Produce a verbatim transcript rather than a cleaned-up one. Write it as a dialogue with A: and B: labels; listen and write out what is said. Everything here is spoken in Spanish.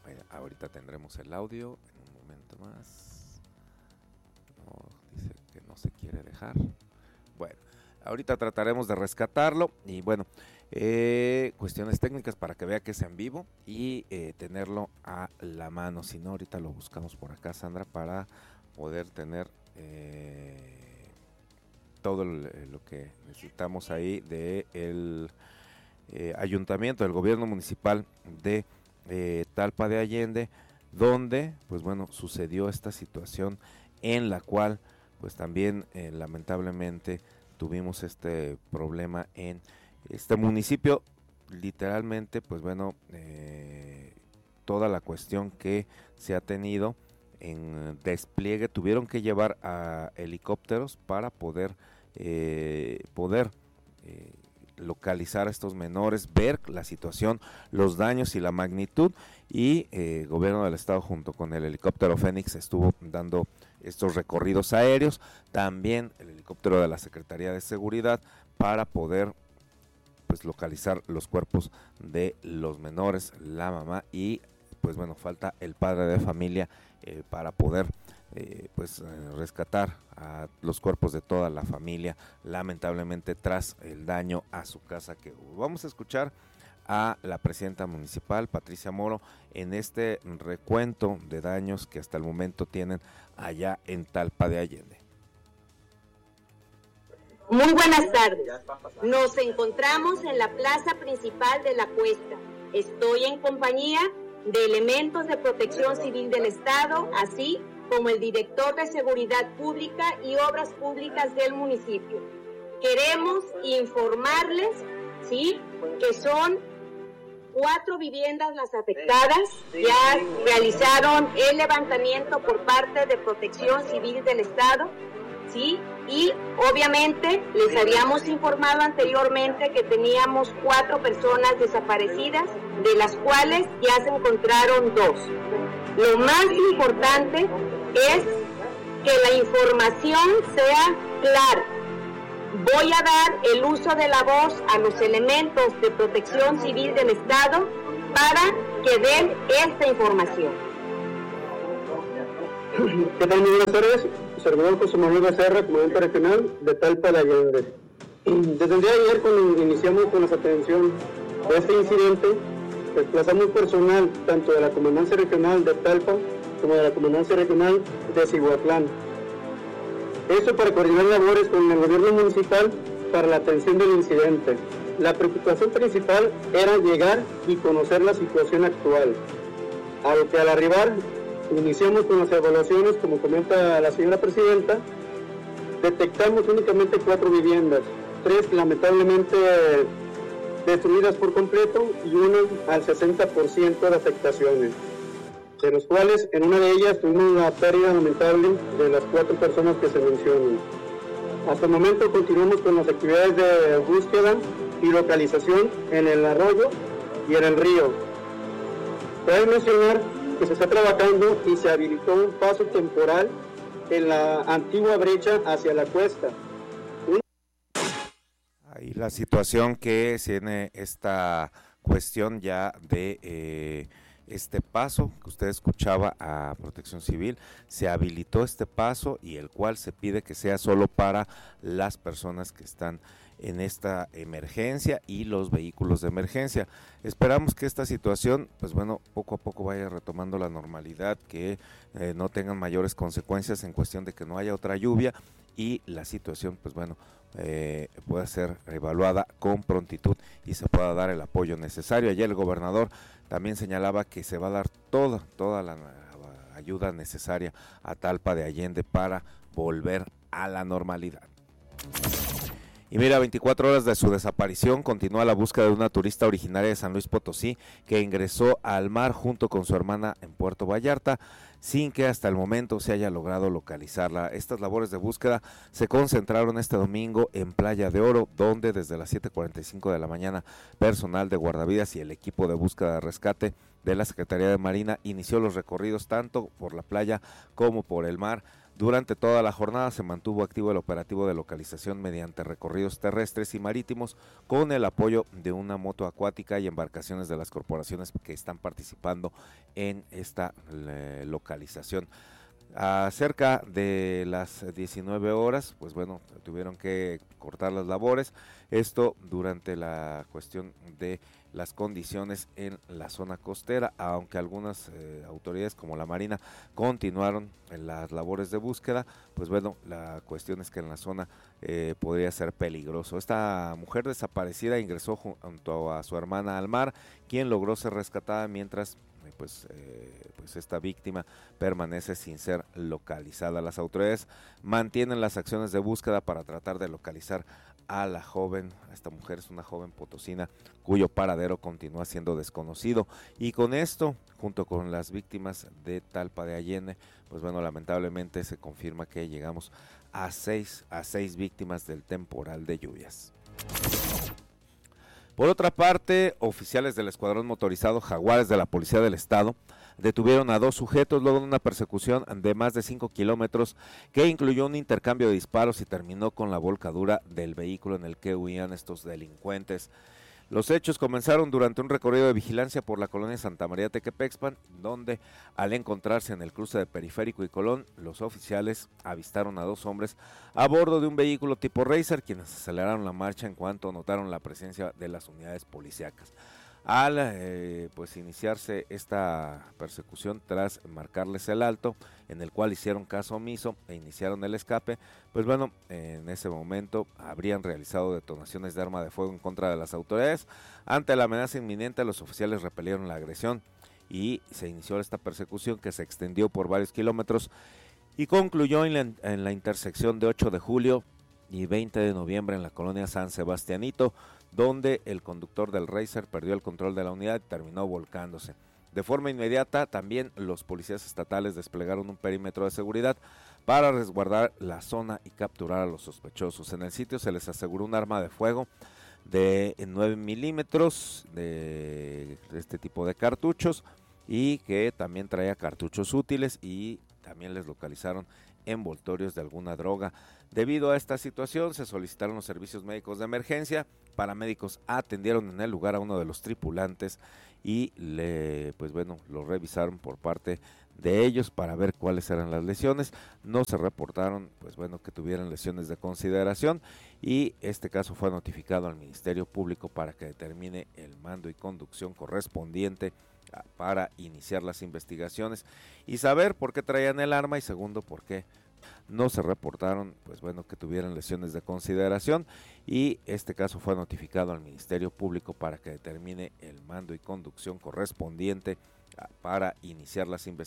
A: Bueno, ahorita tendremos el audio en un momento más. No, dice que no se quiere dejar. Bueno, ahorita trataremos de rescatarlo y bueno, eh, cuestiones técnicas para que vea que es en vivo y eh, tenerlo a la mano. Si no, ahorita lo buscamos por acá, Sandra, para poder tener eh, todo el, lo que necesitamos ahí de el eh, ayuntamiento, del gobierno municipal de eh, Talpa de Allende, donde pues bueno sucedió esta situación en la cual pues también eh, lamentablemente tuvimos este problema en este municipio. Literalmente pues bueno eh, toda la cuestión que se ha tenido en despliegue, tuvieron que llevar a helicópteros para poder eh, poder eh, localizar a estos menores, ver la situación, los daños y la magnitud, y eh, el gobierno del estado junto con el helicóptero Fénix estuvo dando estos recorridos aéreos, también el helicóptero de la Secretaría de Seguridad para poder pues localizar los cuerpos de los menores, la mamá y pues bueno, falta el padre de familia eh, para poder eh, pues eh, rescatar a los cuerpos de toda la familia, lamentablemente tras el daño a su casa que hubo. Vamos a escuchar a la presidenta municipal, Patricia Moro, en este recuento de daños que hasta el momento tienen allá en Talpa de Allende.
B: Muy buenas tardes. Nos encontramos en la plaza principal de La Cuesta. Estoy en compañía de elementos de Protección Civil del Estado, así como el director de Seguridad Pública y Obras Públicas del municipio. Queremos informarles, ¿sí?, que son cuatro viviendas las afectadas. Ya realizaron el levantamiento por parte de Protección Civil del Estado, ¿sí? Y obviamente les habíamos informado anteriormente que teníamos cuatro personas desaparecidas, de las cuales ya se encontraron dos. Lo más importante es que la información sea clara. Voy a dar el uso de la voz a los elementos de Protección Civil del Estado para que den esta información.
C: ¿Qué tal? Muy buenas tardes. Servidor José Manuel Becerra, comandante regional de Talpa de Allende. Desde el día de ayer, cuando iniciamos con la atención de este incidente, desplazamos personal tanto de la Comandancia Regional de Talpa como de la Comandancia Regional de Cihuatlán. Esto para coordinar labores con el gobierno municipal para la atención del incidente. La preocupación principal era llegar y conocer la situación actual. A lo que al arribar iniciamos con las evaluaciones, como comenta la señora presidenta, detectamos únicamente cuatro viviendas, tres lamentablemente destruidas por completo y una al sesenta por ciento de afectaciones, de los cuales en una de ellas tuvimos la pérdida lamentable de las cuatro personas que se mencionan. Hasta el momento continuamos con las actividades de búsqueda y localización en el arroyo y en el río. Cabe mencionar que se está trabajando y se habilitó un paso temporal en la antigua brecha hacia la cuesta. Un...
A: Ahí la situación que tiene esta cuestión ya de eh, este paso que usted escuchaba a Protección Civil, se habilitó este paso y el cual se pide que sea solo para las personas que están en esta emergencia y los vehículos de emergencia. Esperamos que esta situación, pues bueno, poco a poco vaya retomando la normalidad, que eh, no tengan mayores consecuencias en cuestión de que no haya otra lluvia y la situación, pues bueno, eh, pueda ser evaluada con prontitud y se pueda dar el apoyo necesario. Ayer el gobernador también señalaba que se va a dar toda, toda la ayuda necesaria a Talpa de Allende para volver a la normalidad. Y mira, veinticuatro horas de su desaparición, continúa la búsqueda de una turista originaria de San Luis Potosí que ingresó al mar junto con su hermana en Puerto Vallarta, sin que hasta el momento se haya logrado localizarla. Estas labores de búsqueda se concentraron este domingo en Playa de Oro, donde desde las siete cuarenta y cinco de la mañana personal de guardavidas y el equipo de búsqueda de rescate de la Secretaría de Marina inició los recorridos tanto por la playa como por el mar, Durante toda la jornada se mantuvo activo el operativo de localización mediante recorridos terrestres y marítimos con el apoyo de una moto acuática y embarcaciones de las corporaciones que están participando en esta eh, localización. A cerca de las diecinueve horas, pues bueno, tuvieron que cortar las labores, esto durante la cuestión de las condiciones en la zona costera, aunque algunas eh, autoridades como la Marina continuaron en las labores de búsqueda, pues bueno, la cuestión es que en la zona eh, podría ser peligroso. Esta mujer desaparecida ingresó junto a su hermana al mar, quien logró ser rescatada mientras pues, eh, pues esta víctima permanece sin ser localizada. Las autoridades mantienen las acciones de búsqueda para tratar de localizar a la joven. Esta mujer es una joven potosina cuyo paradero continúa siendo desconocido, y con esto, junto con las víctimas de Talpa de Allende, pues bueno, lamentablemente se confirma que llegamos a seis, a seis víctimas del temporal de lluvias. Por otra parte, oficiales del Escuadrón Motorizado Jaguares de la Policía del Estado detuvieron a dos sujetos luego de una persecución de más de cinco kilómetros que incluyó un intercambio de disparos y terminó con la volcadura del vehículo en el que huían estos delincuentes. Los hechos comenzaron durante un recorrido de vigilancia por la colonia Santa María Tequepexpan, donde al encontrarse en el cruce de Periférico y Colón, los oficiales avistaron a dos hombres a bordo de un vehículo tipo Racer, quienes aceleraron la marcha en cuanto notaron la presencia de las unidades policíacas. Al eh, pues iniciarse esta persecución tras marcarles el alto, en el cual hicieron caso omiso e iniciaron el escape, pues bueno, en ese momento habrían realizado detonaciones de arma de fuego en contra de las autoridades. Ante la amenaza inminente, los oficiales repelieron la agresión y se inició esta persecución que se extendió por varios kilómetros y concluyó en la, en la intersección de ocho de julio y veinte de noviembre en la colonia San Sebastianito, donde el conductor del Racer perdió el control de la unidad y terminó volcándose. De forma inmediata, también los policías estatales desplegaron un perímetro de seguridad para resguardar la zona y capturar a los sospechosos. En el sitio se les aseguró un arma de fuego de nueve milímetros de este tipo de cartuchos y que también traía cartuchos útiles, y también les localizaron envoltorios de alguna droga. Debido a esta situación se solicitaron los servicios médicos de emergencia. Paramédicos atendieron en el lugar a uno de los tripulantes y le, pues bueno, lo revisaron por parte de ellos para ver cuáles eran las lesiones. No se reportaron, pues bueno, que tuvieran lesiones de consideración, y este caso fue notificado al Ministerio Público para que determine el mando y conducción correspondiente para iniciar las investigaciones y saber por qué traían el arma, y segundo, por qué no se reportaron, pues bueno, que tuvieran lesiones de consideración, y este caso fue notificado al Ministerio Público para que determine el mando y conducción correspondiente para iniciar las investigaciones.